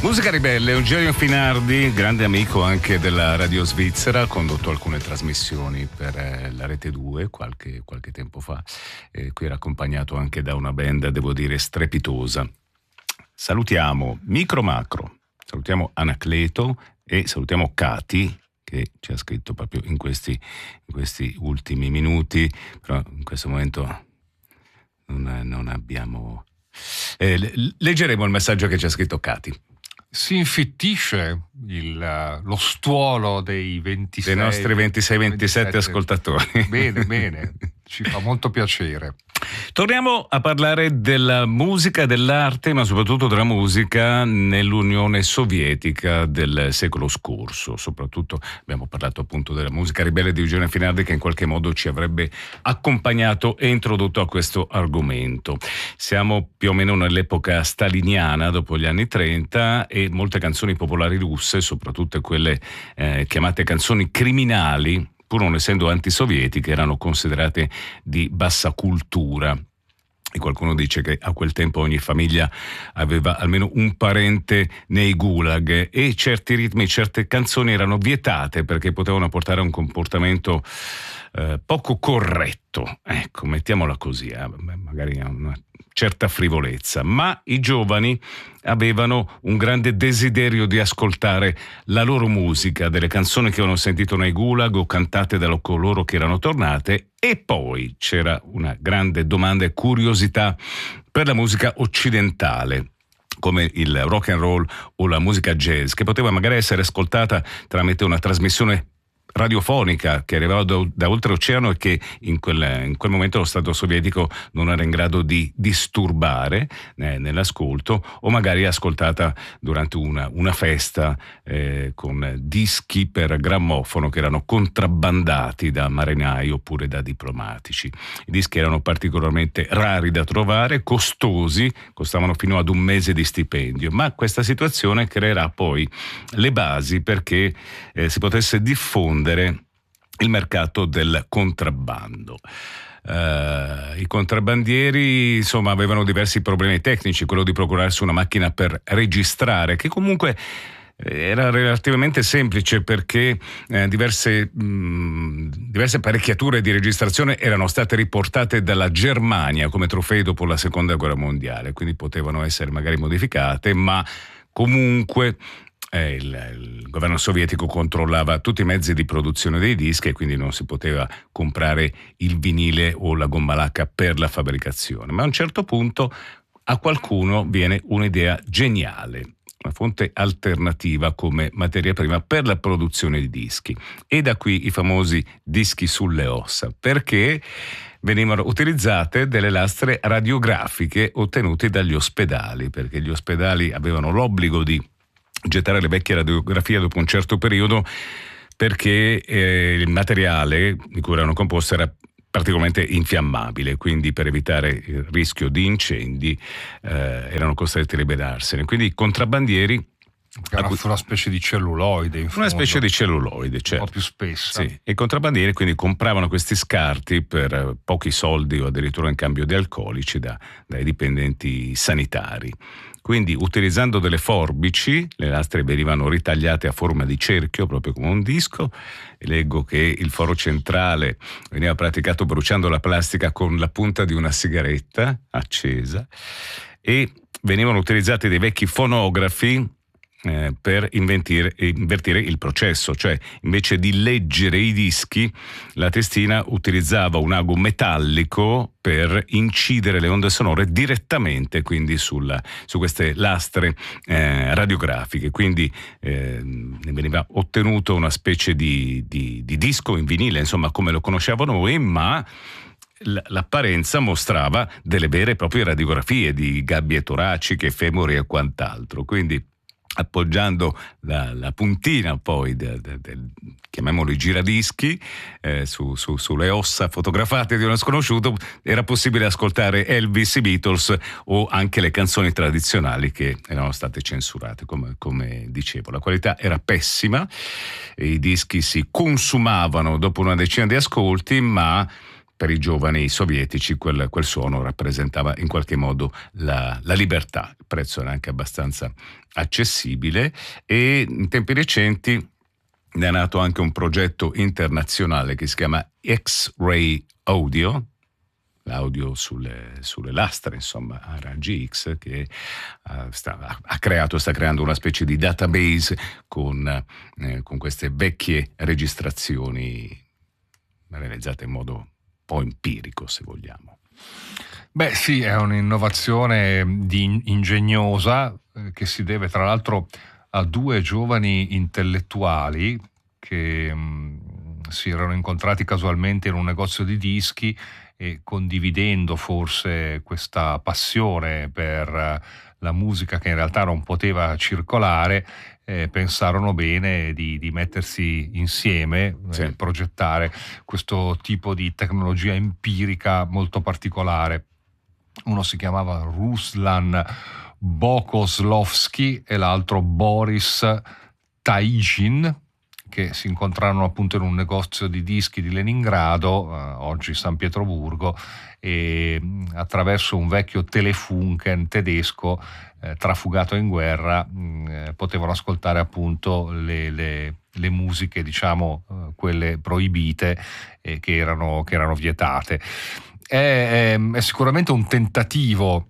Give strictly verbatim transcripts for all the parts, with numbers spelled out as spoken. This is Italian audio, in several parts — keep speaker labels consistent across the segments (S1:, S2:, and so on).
S1: Musica Ribelle, Eugenio Finardi, grande amico anche della Radio Svizzera, ha condotto alcune trasmissioni per eh, la Rete due qualche, qualche tempo fa, e qui era accompagnato anche da una band, devo dire, strepitosa. Salutiamo Micro Macro, salutiamo Anacleto e salutiamo Cati, che ci ha scritto proprio in questi, in questi ultimi minuti, però in questo momento non, non abbiamo... Eh, leggeremo il messaggio che ci ha scritto Cati.
S2: Si infittisce il, lo stuolo dei ventisei
S1: dei nostri ventisei ventisette ascoltatori.
S2: Bene, bene, ci fa molto piacere.
S1: Torniamo a parlare della musica, dell'arte, ma soprattutto della musica nell'Unione Sovietica del secolo scorso. Soprattutto abbiamo parlato appunto della musica ribelle di Eugenio Finardi, che in qualche modo ci avrebbe accompagnato e introdotto a questo argomento. Siamo più o meno nell'epoca staliniana, dopo gli anni trenta, e molte canzoni popolari russe, soprattutto quelle eh, chiamate canzoni criminali, pur non essendo antisovietiche, erano considerate di bassa cultura. E qualcuno dice che a quel tempo ogni famiglia aveva almeno un parente nei gulag, e certi ritmi, certe canzoni erano vietate perché potevano portare a un comportamento eh, poco corretto. Ecco, mettiamola così, eh, magari una certa frivolezza, ma i giovani avevano un grande desiderio di ascoltare la loro musica, delle canzoni che avevano sentito nei gulag o cantate da coloro che erano tornate, e poi c'era una grande domanda e curiosità per la musica occidentale, come il rock and roll o la musica jazz, che poteva magari essere ascoltata tramite una trasmissione radiofonica che arrivava da, da oltreoceano e che in quel, in quel momento lo Stato sovietico non era in grado di disturbare eh, nell'ascolto, o magari ascoltata durante una, una festa eh, con dischi per grammofono che erano contrabbandati da marinai oppure da diplomatici. I dischi erano particolarmente rari da trovare, costosi, costavano fino ad un mese di stipendio, ma questa situazione creerà poi le basi perché eh, si potesse diffondere il mercato del contrabbando. Uh, i contrabbandieri insomma avevano diversi problemi tecnici, quello di procurarsi una macchina per registrare, che comunque era relativamente semplice perché eh, diverse, mh, diverse apparecchiature di registrazione erano state riportate dalla Germania come trofei dopo la seconda guerra mondiale, quindi potevano essere magari modificate, ma comunque Eh, il, il governo sovietico controllava tutti i mezzi di produzione dei dischi e quindi non si poteva comprare il vinile o la gomma lacca per la fabbricazione. Ma a un certo punto a qualcuno viene un'idea geniale, una fonte alternativa come materia prima per la produzione di dischi, e da qui i famosi dischi sulle ossa, perché venivano utilizzate delle lastre radiografiche ottenute dagli ospedali, perché gli ospedali avevano l'obbligo di gettare le vecchie radiografie dopo un certo periodo, perché eh, il materiale di cui erano composte era particolarmente infiammabile, quindi per evitare il rischio di incendi eh, erano costretti a liberarsene. Quindi i contrabbandieri
S2: era una specie di celluloide in fondo.
S1: Una specie di celluloide, certo.
S2: Un po' più spessa.
S1: Sì. E i contrabbandieri quindi compravano questi scarti per pochi soldi o addirittura in cambio di alcolici da, dai dipendenti sanitari. Quindi utilizzando delle forbici, le lastre venivano ritagliate a forma di cerchio, proprio come un disco, e leggo che il foro centrale veniva praticato bruciando la plastica con la punta di una sigaretta accesa, e venivano utilizzati dei vecchi fonografi Eh, per inventire, invertire il processo, cioè invece di leggere i dischi la testina utilizzava un ago metallico per incidere le onde sonore direttamente quindi sulla, su queste lastre eh, radiografiche, quindi eh, ne veniva ottenuto una specie di, di, di disco in vinile, insomma come lo conosciamo noi, ma l'apparenza mostrava delle vere e proprie radiografie di gabbie toraciche, femori e quant'altro, quindi appoggiando la, la puntina poi del, del, del, chiamiamolo i giradischi eh, su, su, sulle ossa fotografate di uno sconosciuto, era possibile ascoltare Elvis, i Beatles o anche le canzoni tradizionali che erano state censurate, come, come dicevo. La qualità era pessima, i dischi si consumavano dopo una decina di ascolti, ma per i giovani sovietici quel, quel suono rappresentava in qualche modo la, la libertà. Il prezzo era anche abbastanza accessibile e in tempi recenti ne è nato anche un progetto internazionale che si chiama X-Ray Audio, l'audio sulle, sulle lastre, insomma, a raggi X, che uh, sta, ha creato, sta creando una specie di database con, eh, con queste vecchie registrazioni realizzate in modo un po' empirico, se vogliamo.
S2: Beh sì, è un'innovazione di ingegnosa eh, che si deve tra l'altro a due giovani intellettuali che mh, si erano incontrati casualmente in un negozio di dischi e condividendo forse questa passione per la musica che in realtà non poteva circolare, eh, pensarono bene di, di mettersi insieme,
S1: sì.
S2: eh, progettare questo tipo di tecnologia empirica molto particolare. Uno si chiamava Ruslan Bokoslowski e l'altro Boris Taizhin, che si incontrarono appunto in un negozio di dischi di Leningrado, eh, oggi San Pietroburgo, e attraverso un vecchio Telefunken tedesco eh, trafugato in guerra mh, eh, potevano ascoltare appunto le, le, le musiche, diciamo, eh, quelle proibite e eh, che erano, che erano vietate. È, è, è sicuramente un tentativo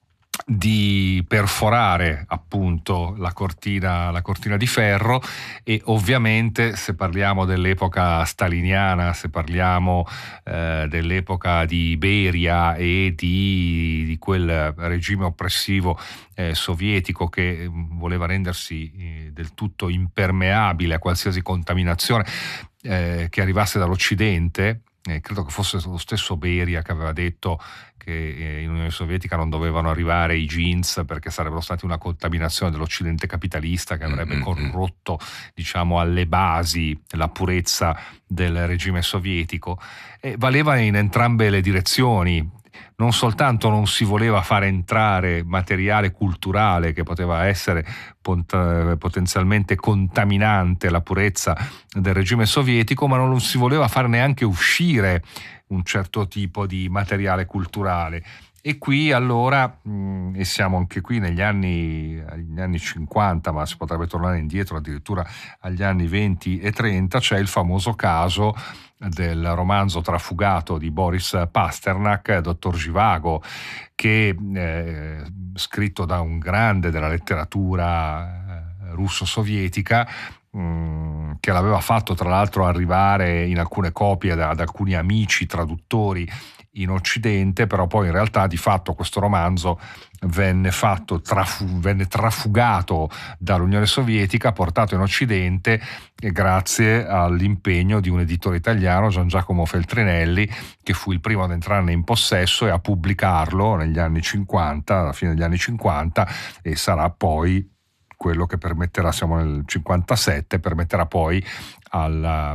S2: di perforare appunto la cortina, la cortina di ferro, e ovviamente se parliamo dell'epoca staliniana, se parliamo eh, dell'epoca di Beria e di, di quel regime oppressivo eh, sovietico che voleva rendersi eh, del tutto impermeabile a qualsiasi contaminazione eh, che arrivasse dall'Occidente. Eh, credo che fosse lo stesso Beria che aveva detto che eh, in Unione Sovietica non dovevano arrivare i jeans perché sarebbero stati una contaminazione dell'Occidente capitalista che avrebbe corrotto, diciamo, alle basi la purezza del regime sovietico. E valeva in entrambe le direzioni. Non soltanto non si voleva fare entrare materiale culturale che poteva essere pot- potenzialmente contaminante la purezza del regime sovietico, ma non si voleva far neanche uscire un certo tipo di materiale culturale. E qui allora, mh, e siamo anche qui negli anni, negli anni cinquanta, ma si potrebbe tornare indietro addirittura agli anni venti e trenta, c'è il famoso caso del romanzo trafugato di Boris Pasternak, Dottor Zhivago, che eh, scritto da un grande della letteratura eh, russo-sovietica, mh, che l'aveva fatto tra l'altro arrivare in alcune copie da, da alcuni amici traduttori in Occidente, però poi in realtà di fatto questo romanzo venne fatto trafu- venne trafugato dall'Unione Sovietica, portato in Occidente grazie all'impegno di un editore italiano, Gian Giacomo Feltrinelli, che fu il primo ad entrarne in possesso e a pubblicarlo negli anni cinquanta, alla fine degli anni cinquanta, e sarà poi quello che permetterà, siamo nel cinquantasette, permetterà poi al,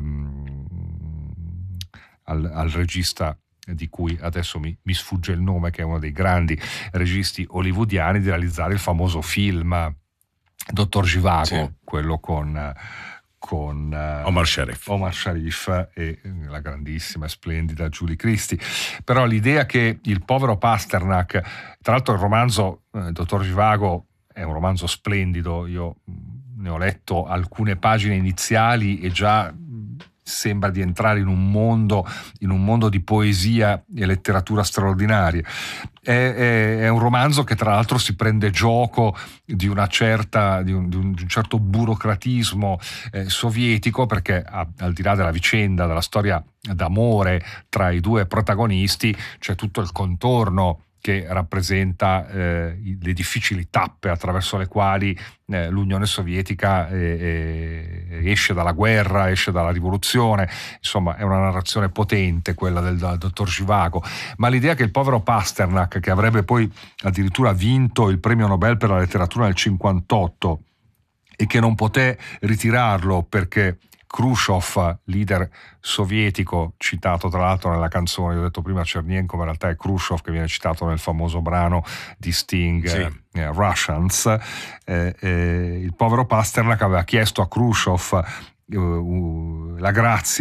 S2: um, al, al regista di cui adesso mi, mi sfugge il nome, che è uno dei grandi registi hollywoodiani, di realizzare il famoso film Dottor Zhivago, sì. quello con, con
S1: Omar Sharif.
S2: Omar Sharif e la grandissima e splendida Julie Christie. Però l'idea che il povero Pasternak, tra l'altro il romanzo eh, Dottor Zhivago è un romanzo splendido, io ne ho letto alcune pagine iniziali e già sembra di entrare in un mondo, in un mondo di poesia e letteratura straordinaria. È, è, è un romanzo che tra l'altro si prende gioco di una certa, di un, di un, di un certo burocratismo eh, sovietico, perché a, al di là della vicenda, della storia d'amore tra i due protagonisti, c'è tutto il contorno che rappresenta eh, le difficili tappe attraverso le quali eh, l'Unione Sovietica eh, eh, esce dalla guerra, esce dalla rivoluzione. Insomma, è una narrazione potente quella del, del Dottor Zhivago, ma l'idea che il povero Pasternak, che avrebbe poi addirittura vinto il premio Nobel per la letteratura nel cinquantotto e che non poté ritirarlo perché Khrushchev, leader sovietico, citato tra l'altro nella canzone, io ho detto prima Chernenko, ma in realtà è Khrushchev che viene citato nel famoso brano di Sting, sì. eh, Russians, eh, eh, il povero Pasternak aveva chiesto a Khrushchev uh, uh, la grazia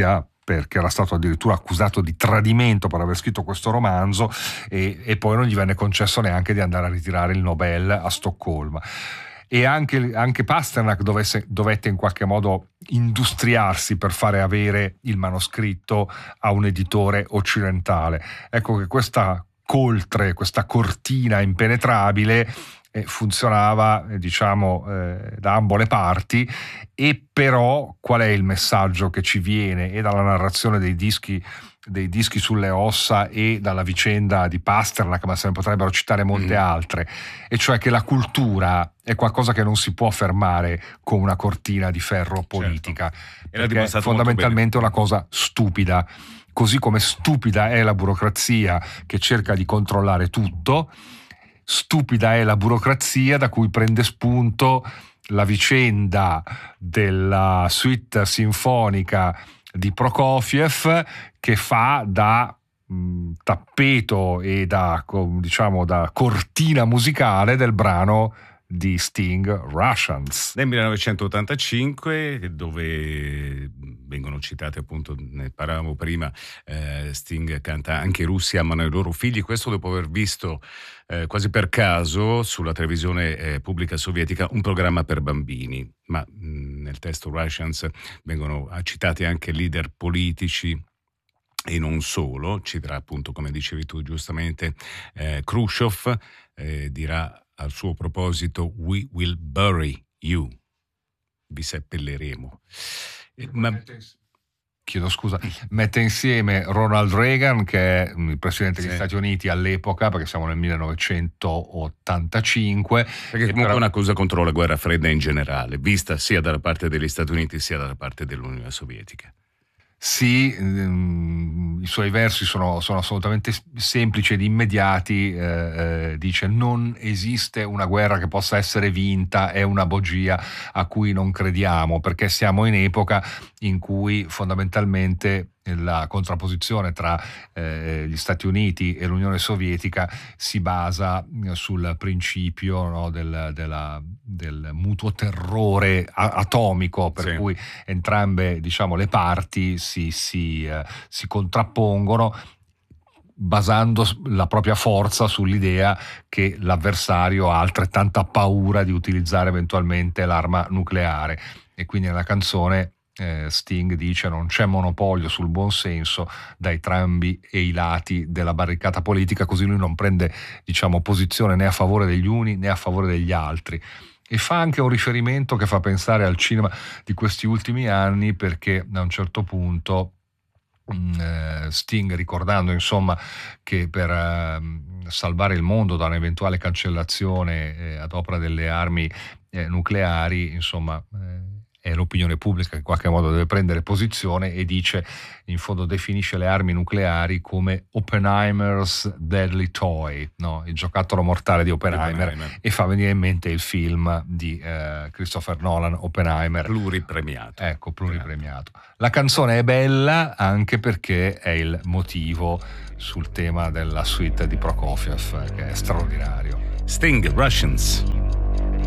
S2: perché era stato addirittura accusato di tradimento per aver scritto questo romanzo, e, e poi non gli venne concesso neanche di andare a ritirare il Nobel a Stoccolma. E anche, anche Pasternak dovesse, dovette in qualche modo industriarsi per fare avere il manoscritto a un editore occidentale. Ecco che questa coltre, questa cortina impenetrabile eh, funzionava eh, diciamo eh, da ambo le parti. E però qual è il messaggio che ci viene e dalla narrazione dei dischi dei dischi sulle ossa e dalla vicenda di Pasternak, ma se ne potrebbero citare molte mm. altre, e cioè che la cultura è qualcosa che non si può fermare con una cortina di ferro politica, certo. Perché è fondamentalmente una cosa stupida, così come stupida è la burocrazia che cerca di controllare tutto, stupida è la burocrazia da cui prende spunto la vicenda della suite sinfonica di Prokofiev, che fa da mh, tappeto e da, diciamo, da cortina musicale del brano di Sting, Russians.
S1: Nel millenovecentottantacinque, dove vengono citate, appunto, ne parlavamo prima, eh, Sting canta Anche i russi amano i loro figli, questo dopo aver visto eh, quasi per caso sulla televisione eh, pubblica sovietica un programma per bambini, ma mh, nel testo Russians vengono citati anche leader politici e non solo. Citerà, appunto, come dicevi tu giustamente, eh, Khrushchev, eh, dirà al suo proposito "We will bury you", vi seppelleremo. Eh, ma...
S2: Chiedo scusa, mette insieme Ronald Reagan, che è il presidente degli sì. Stati Uniti all'epoca, perché siamo nel millenovecentottantacinque.
S1: Perché comunque però... è un'accusa contro la guerra fredda in generale, vista sia dalla parte degli Stati Uniti sia dalla parte dell'Unione Sovietica.
S2: Sì, ehm, i suoi versi sono, sono assolutamente semplici ed immediati. Eh, eh, dice: non esiste una guerra che possa essere vinta, è una bugia a cui non crediamo, perché siamo in epoca in cui fondamentalmente la contrapposizione tra eh, gli Stati Uniti e l'Unione Sovietica si basa sul principio, no, del, della, del mutuo terrore a- atomico, per sì. cui entrambe, diciamo, le parti si, si, eh, si contrappongono, basando la propria forza sull'idea che l'avversario ha altrettanta paura di utilizzare eventualmente l'arma nucleare. E quindi nella canzone Eh, Sting dice: non c'è monopolio sul buonsenso da entrambi e i lati della barricata politica, così lui non prende, diciamo, posizione né a favore degli uni né a favore degli altri. E fa anche un riferimento che fa pensare al cinema di questi ultimi anni, perché a un certo punto mh, Sting, ricordando insomma che per eh, salvare il mondo da un'eventuale cancellazione eh, ad opera delle armi eh, nucleari, insomma eh, è l'opinione pubblica che in qualche modo deve prendere posizione, e dice, in fondo definisce le armi nucleari come Oppenheimer's Deadly Toy, no? Il giocattolo mortale di Oppenheimer, Oppenheimer, e fa venire in mente il film di eh, Christopher Nolan, Oppenheimer.
S1: Pluripremiato.
S2: Ecco, pluripremiato. La canzone è bella anche perché è il motivo sul tema della suite di Prokofiev, che è straordinario.
S1: Sting, Russians.